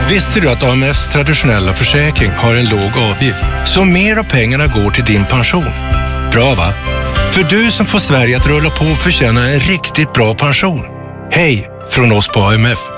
Visste du att AMFs traditionella försäkring har en låg avgift? Så mer av pengarna går till din pension. Bra va? För du som får Sverige att rulla på och förtjäna en riktigt bra pension. Hej från oss på AMF.